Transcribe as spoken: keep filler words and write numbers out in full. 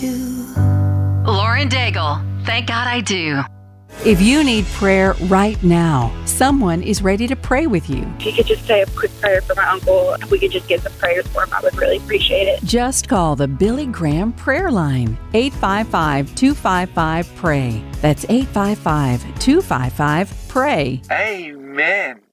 do. Lauren Daigle, thank God I do. If you need prayer right now, someone is ready to pray with you. If you could just say a quick prayer for my uncle, if we could just get some prayers for him, I would really appreciate it. Just call the Billy Graham Prayer Line, eight five five, two five five, P R A Y. That's eight five five, two five five, P R A Y. Amen.